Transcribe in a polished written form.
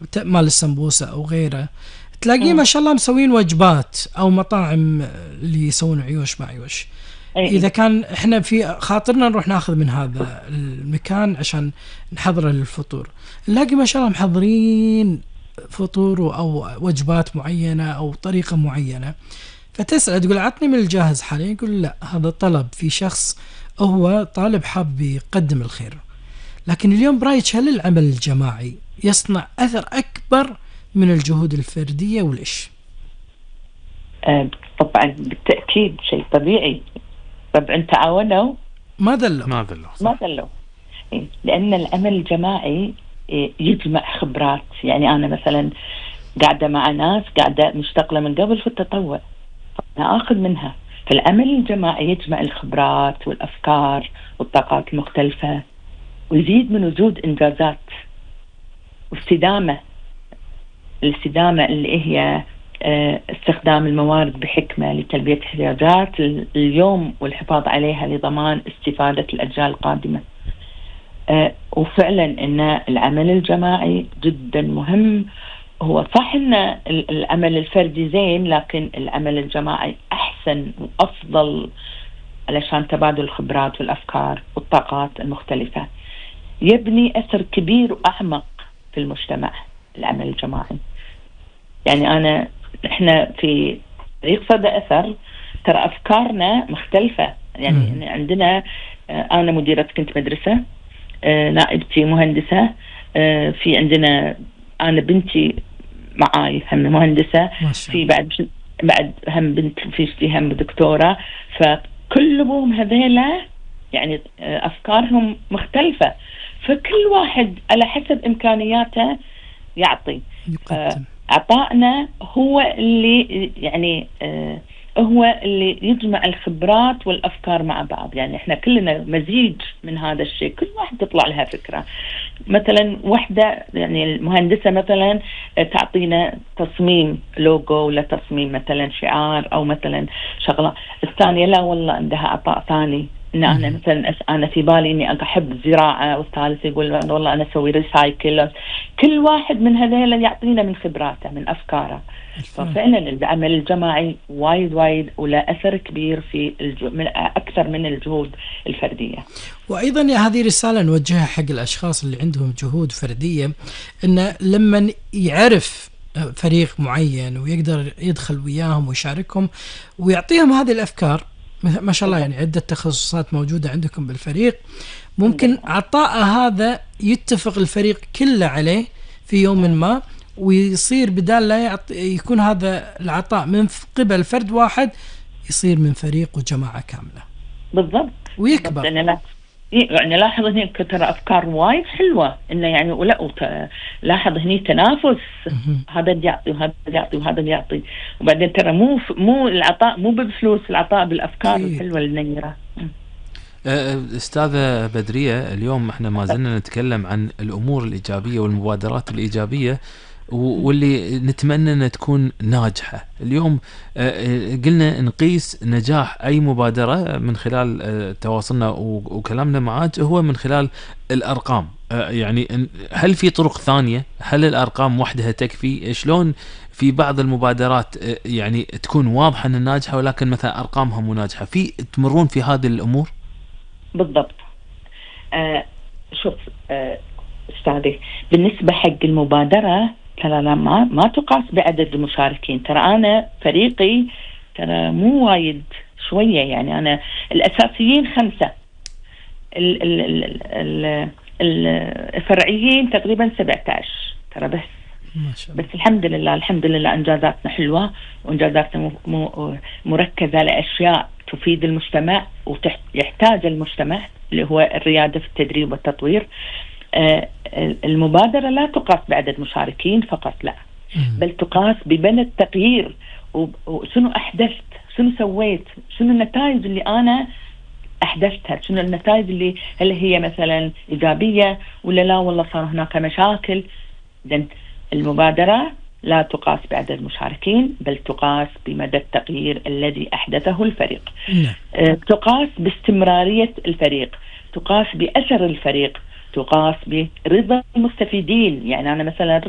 مال السمبوسة أو غيره، تلاقيه ما شاء الله مسوين وجبات أو مطاعم اللي يسوون عيوش مع عيوش. إذا كان إحنا في خاطرنا نروح ناخذ من هذا المكان عشان نحضره للفطور، نلاقي ما شاء الله محضرين فطور أو وجبات معينة أو طريقة معينة، فتسأل تقول عطني من الجاهز حاليا، يقول لا هذا طلب في شخص هو طالب حاب يقدم الخير. لكن اليوم برايك هل العمل الجماعي يصنع أثر أكبر من الجهود الفردية والإيش؟ طبعا بالتأكيد شيء طبيعي. طبعا تعاونوا ما ذلوا ما ذلوا، لأن العمل الجماعي يجمع خبرات. يعني أنا مثلا قاعدة مع ناس قاعدة مشتغلة من قبل في التطوع، أنا أخذ منها. فالعمل الجماعي يجمع الخبرات والأفكار والطاقات المختلفة، ويزيد من وجود إنجازات واستدامة. الاستدامة اللي هي استخدام الموارد بحكمة لتلبية احتياجات اليوم والحفاظ عليها لضمان استفادة الأجيال القادمة. وفعلا إن العمل الجماعي جدا مهم. هو صح إن العمل الفردي زين، لكن العمل الجماعي أحسن وأفضل علشان تبادل الخبرات والأفكار والطاقات المختلفة، يبني أثر كبير وأعمق في المجتمع. العمل الجماعي يعني إحنا في فريق صدى أثر ترى أفكارنا مختلفة. يعني عندنا أنا مديرة كنت مدرسة، نائبتي مهندسة، في عندنا أنا بنتي معاي هم مهندسة، في بعد هم بنت في هم دكتورة. فكلهم هذيلا يعني أفكارهم مختلفة، فكل واحد على حسب إمكانياته يعطي. عطائنا هو اللي يعني هو اللي يجمع الخبرات والأفكار مع بعض. يعني إحنا كلنا مزيج من هذا الشيء، كل واحد تطلع لها فكرة. مثلا وحدة يعني المهندسة مثلا تعطينا تصميم لوجو ولا تصميم مثلا شعار أو مثلا شغلة، الثانية لا والله عندها عطاء ثاني، إن أنا مثلا أنا في بالي إني أحب الزراعة، والثالث يقول والله أنا أسوي ريسايكل. كل واحد من هذيلا يعطينا من خبراته من أفكاره. ففعلا العمل الجماعي وايد وله أثر كبير في أكثر من الجهود الفردية. وأيضا هذه رسالة نوجهها حق الأشخاص اللي عندهم جهود فردية، إن لما يعرف فريق معين ويقدر يدخل وياهم ويشاركهم ويعطيهم هذه الأفكار، ما شاء الله يعني عدة تخصصات موجودة عندكم بالفريق، ممكن عطاء هذا يتفق الفريق كله عليه في يوم ما، ويصير بدال لا يكون هذا العطاء من قبل فرد واحد، يصير من فريق وجماعة كاملة. بالضبط. ويكبر. يعني لاحظ هنا ترى أفكار وايد حلوة، إنه يعني لاحظ هني تنافس، هذا يعطي وهذا يعطي وهذا يعطي. وبعدين ترى مو العطاء مو بالفلوس، العطاء بالأفكار الحلوة النيرة. أستاذة بدرية، اليوم احنا ما زلنا نتكلم عن الأمور الإيجابية والمبادرات الإيجابية واللي نتمنى أن تكون ناجحة. اليوم قلنا نقيس نجاح أي مبادرة من خلال تواصلنا وكلامنا معاك هو من خلال الأرقام. يعني هل في طرق ثانية؟ هل الأرقام وحدها تكفي؟ شلون في بعض المبادرات يعني تكون واضحة أنها ناجحة ولكن مثلا أرقامها مو ناجحة؟ في تمرون في هذه الأمور؟ بالضبط. شوف أستاذي، بالنسبة حق المبادرة ترى ما تقاس بعدد المشاركين. ترى أنا فريقي ترى مو وايد، شوية يعني. أنا الأساسيين 5، الفرعيين تقريبا 17 ترى بس. بس الحمد لله إنجازاتنا حلوة، وإنجازاتنا مركزة لأشياء تفيد المجتمع ويحتاج المجتمع، اللي هو الريادة في التدريب والتطوير. المبادرة لا تقاس بعدد مشاركين فقط، لا، بل تقاس ببنى التغيير، وشنو أحدثت، شنو سويت، شنو النتائج اللي أنا أحدثتها، شنو النتائج اللي هل هي مثلا إيجابية ولا لا والله صار هناك مشاكل. إذن المبادرة لا تقاس بعدد المشاركين، بل تقاس بمدى التغيير الذي أحدثه الفريق. تقاس باستمرارية الفريق، تقاس بأثر الفريق، تقاس برضا المستفيدين. يعني أنا مثلا